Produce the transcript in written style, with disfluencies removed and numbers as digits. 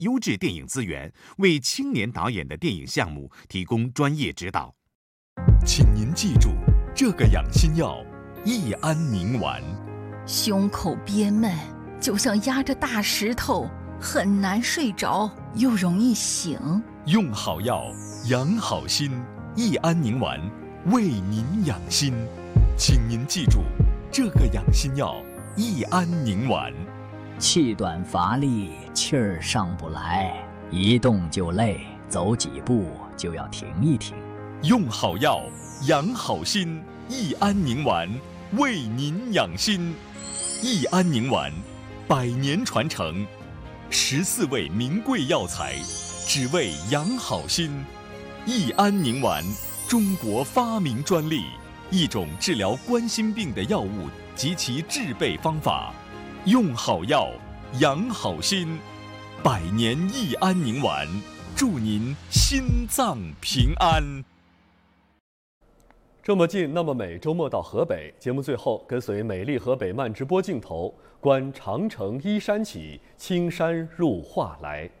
优质电影资源，为青年导演的电影项目提供专业指导。 请您记住，这个养心药益安宁丸。 胸口憋闷，就像压着大石头，很难睡着，又容易醒。 用好药，养好心，益安宁丸为您养心。请您记住，这个养心药益安宁丸。 气短乏力，气儿上不来，一动就累，走几步就要停一停。 用好药，养好心，益安宁丸为您养心。益安宁丸100年传承，14味名贵药材，只为养好心。益安宁丸，中国发明专利，一种治疗冠心病的药物及其制备方法。用好药，养好心，100年益安宁丸，祝您心脏平安。 这么近那么美，周末到河北。节目最后，跟随美丽河北慢直播镜头，观长城依山起，青山入画来。